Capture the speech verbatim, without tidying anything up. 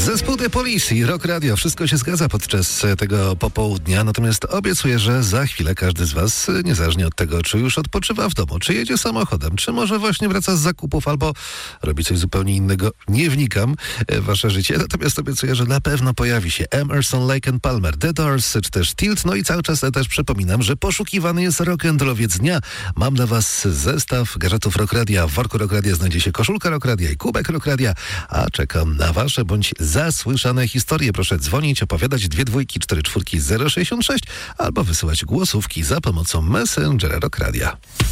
Zespół The Police i Rock Radio. Wszystko się zgadza podczas tego popołudnia, natomiast obiecuję, że za chwilę każdy z was, niezależnie od tego, czy już odpoczywa w domu, czy jedzie samochodem, czy może właśnie wraca z zakupów, albo robi coś zupełnie innego, nie wnikam w wasze życie, natomiast obiecuję, że na pewno pojawi się Emerson, Lake and Palmer, The Doors, czy też Tilt, no i cały czas też przypominam, że poszukiwany jest rock'n'rollowiec dnia. Mam dla was zestaw gadżetów Rock Radia. W worku Rock Radia znajdzie się koszulka Rock Radia i kubek Rock Radia, a czekam na wasze bądź zasłyszane historie. Proszę dzwonić, opowiadać dwie dwójki, cztery czwórki, zero sześćdziesiąt sześć albo wysyłać głosówki za pomocą Messengera Rock Radia.